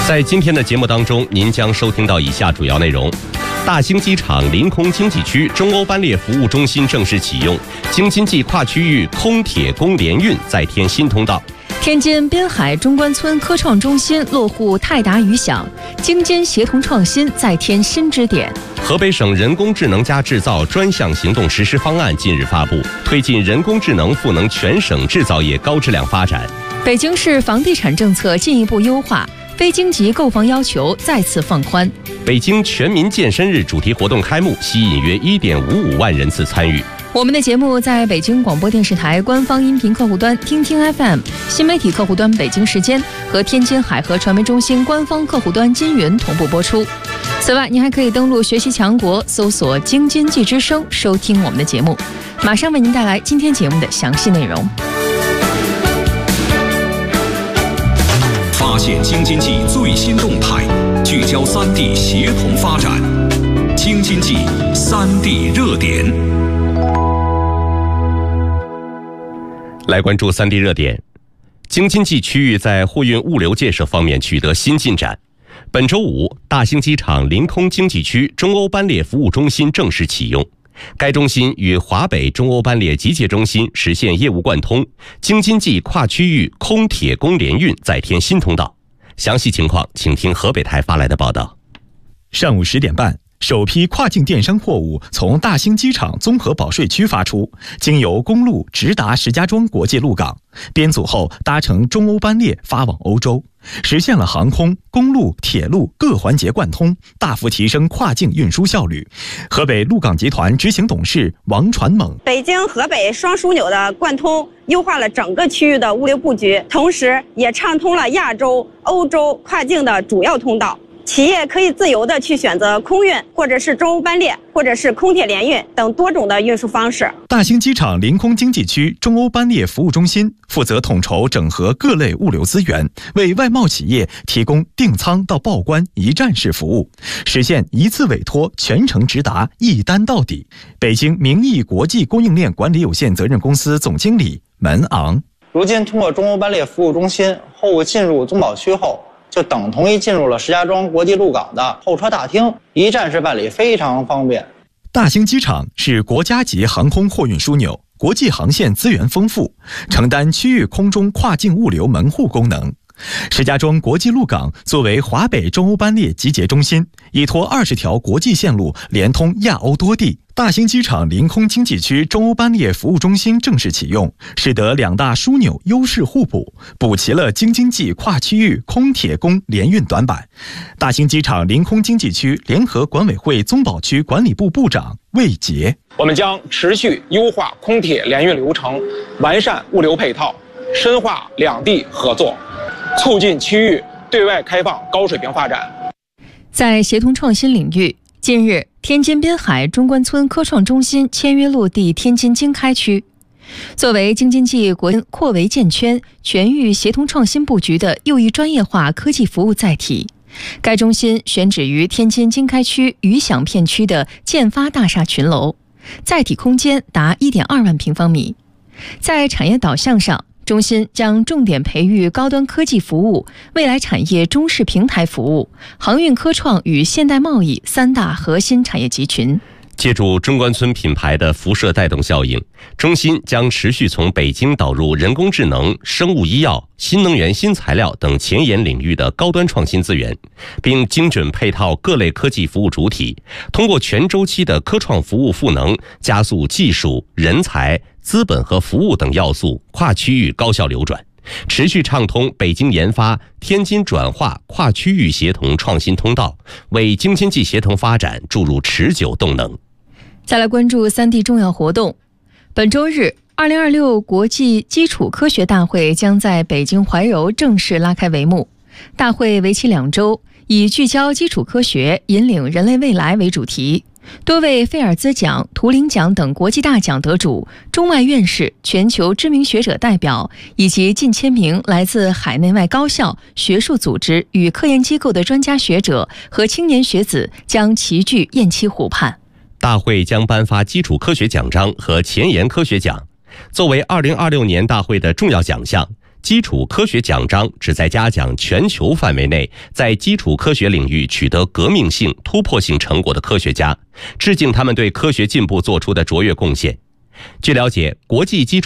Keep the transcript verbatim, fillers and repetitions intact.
在今天的节目当中，您将收听到以下主要内容：大兴机场临空经济区中欧班列服务中心正式启用，京津冀跨区域空铁公联运再添新通道； 天津滨海中关村科创中心落户泰达余享，京津协同创新再添新支点； 河北省人工智能加制造专项行动实施方案近日发布，推进人工智能赋能全省制造业高质量发展； 北京市房地产政策进一步优化，非经济购房要求再次放宽； 北京全民健身日主题活动开幕，吸引约 一点五五万人次参与。 我们的节目在北京广播电视台官方音频客户端听听 F M、 新媒体客户端北京时间和天津海河传媒中心官方客户端金云同步播出。此外，您还可以登录学习强国，搜索京津冀之声收听我们的节目。马上为您带来今天节目的详细内容。 发现京津冀最新动态，聚焦三地协同发展。京津冀三地热点， 来关注三地热点。京津冀区域在货运物流建设方面取得新进展。本周五，大兴机场临空经济区中欧班列服务中心正式启用。该中心与华北中欧班列集结中心实现业务贯通，京津冀跨区域空铁公联运再添新通道。详细情况，请听河北台发来的报道。 上午十点半，首批跨境电商货物从大兴机场综合保税区发出，经由公路直达石家庄国际陆港，编组后搭乘中欧班列发往欧洲，实现了航空、公路、铁路各环节贯通，大幅提升跨境运输效率。河北陆港集团执行董事王传猛： 北京河北双枢纽的贯通，优化了整个区域的物流布局，同时也畅通了亚洲、欧洲跨境的主要通道。企业可以自由地去选择空运，或者是中欧班列，或者是空铁联运等多种的运输方式。 大兴机场临空经济区中欧班列服务中心负责统筹整合各类物流资源，为外贸企业提供订仓到报关一站式服务，实现一次委托全程直达一单到底。北京明义国际供应链管理有限责任公司总经理门昂： 如今通过中欧班列服务中心，货物进入宗保区后，就等同于进入了石家庄国际陆港的候车大厅，一站式办理，非常方便。 大兴机场是国家级航空货运枢纽，国际航线资源丰富，承担区域空中跨境物流门户功能。石家庄国际陆港作为华北中欧班列集结中心，依托二十条国际线路连通亚欧多地。大兴机场临空经济区中欧班列服务中心正式启用，使得两大枢纽优势互补，补齐了京津冀跨区域空铁公联运短板。大兴机场临空经济区联合管委会宗保区管理部部长魏杰： 我们将持续优化空铁联运流程，完善物流配套，深化两地合作，促进区域对外开放高水平发展。 在协同创新领域，近日，天津滨海中关村科创中心签约落地天津经开区。作为京津冀国扩围建圈、全域协同创新布局的又一专业化科技服务载体，该中心选址于天津经开区余享片区的建发大厦群楼，载体空间达 一点二万平方米。在产业导向上，中心将重点培育高端科技服务、未来产业中式平台服务、航运科创与现代贸易三大核心产业集群。 借助中关村品牌的辐射带动效应，中心将持续从北京导入人工智能、生物医药、新能源新材料等前沿领域的高端创新资源，并精准配套各类科技服务主体，通过全周期的科创服务赋能，加速技术、人才、资本和服务等要素跨区域高效流转，持续畅通北京研发、天津转化跨区域协同创新通道，为京津冀协同发展注入持久动能。 再来关注三地重要活动。本周日，二零二六国际基础科学大会将在北京怀柔正式拉开帷幕。大会为期两周，以聚焦基础科学、引领人类未来为主题。多位菲尔兹奖、图灵奖等国际大奖得主、中外院士、全球知名学者代表以及近千名来自海内外高校、学术组织与科研机构的专家学者和青年学子将齐聚雁栖湖畔。 大会将颁发基础科学奖章和前沿科学奖。作为二零二六年大会的重要奖项， 基础科学奖章旨在嘉奖全球范围内在基础科学领域取得革命性、突破性成果的科学家，致敬他们对科学进步做出的卓越贡献。据了解，国际基础